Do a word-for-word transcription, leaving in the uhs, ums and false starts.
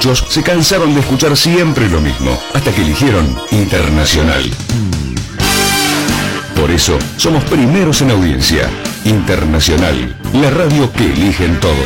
Muchos se cansaron de escuchar siempre lo mismo, hasta que eligieron Internacional. Por eso, somos primeros en audiencia. Internacional, la radio que eligen todos.